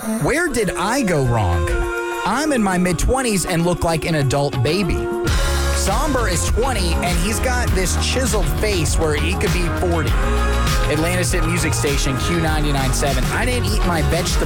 Where did I go wrong? I'm in my mid-20s and look like an adult baby. Somber is 20, and he's got this chiseled face where he could be 40. Atlanta City Music Station, Q99.7. I didn't eat my vegetables